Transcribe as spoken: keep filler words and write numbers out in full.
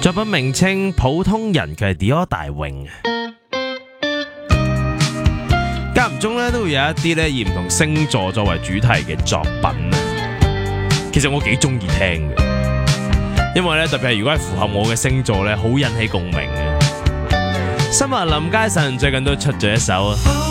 作品名稱普通人，佢係 Dior 大泳。間唔中咧都會有一啲咧以唔同星座作為主題嘅作品啊，其實我幾中意聽嘅，因為咧特別係如果係符合我嘅星座咧，好引起共鳴嘅。新聞林佳臣最近都出咗一首